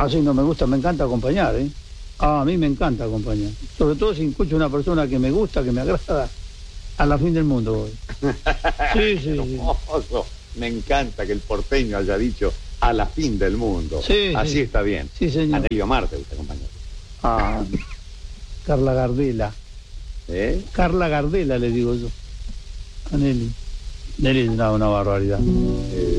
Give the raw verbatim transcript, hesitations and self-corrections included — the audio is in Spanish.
Ah, sí, no me gusta, me encanta acompañar, ¿eh? Ah, a mí me encanta acompañar. Sobre todo si escucho una persona que me gusta, que me agrada, a la fin del mundo voy. Sí, sí, sí. Hermoso. Me encanta que el porteño haya dicho a la fin del mundo. Sí, Así sí. está bien. Sí, señor. A Nelly Omar te gusta acompañar. Ah, Carla Gardela. ¿Eh? Carla Gardela le digo yo. A Nelly. Nelly es una, una barbaridad. Eh,